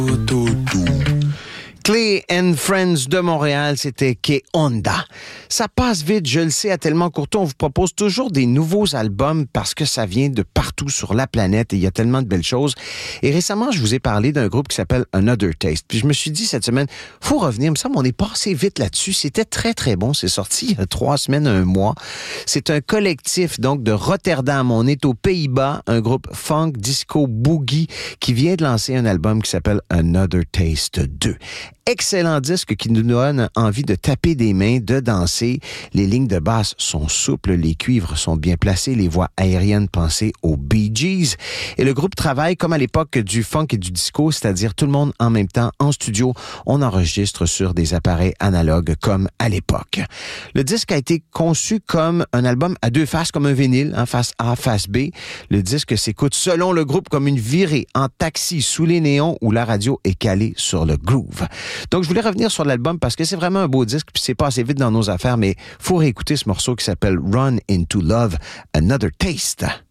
Clay and Friends de Montréal, c'était Que Onda. Ça passe vite, je le sais, à Tellement Courtois. On vous propose toujours des nouveaux albums parce que ça vient de partout sur la planète et il y a tellement de belles choses. Et récemment, je vous ai parlé d'un groupe qui s'appelle Another Taste. Puis je me suis dit cette semaine, faut revenir. Il me semble on est passé vite là-dessus. C'était très, très bon. C'est sorti il y a 3 semaines, 1 mois. C'est un collectif, donc, de Rotterdam. On est aux Pays-Bas, un groupe funk, disco, boogie qui vient de lancer un album qui s'appelle Another Taste 2. Excellent disque qui nous donne envie de taper des mains, de danser. Les lignes de basse sont souples, les cuivres sont bien placés, les voix aériennes pensées aux Bee Gees. Et le groupe travaille comme à l'époque du funk et du disco, c'est-à-dire tout le monde en même temps en studio. On enregistre sur des appareils analogues comme à l'époque. Le disque a été conçu comme un album à 2 faces, comme un vinyle, hein, face A, face B. Le disque s'écoute selon le groupe comme une virée en taxi sous les néons où la radio est calée sur le groove. Donc, je voulais revenir sur l'album parce que c'est vraiment un beau disque, puis c'est passé vite dans nos affaires, mais faut réécouter ce morceau qui s'appelle Run Into Love, Another Taste.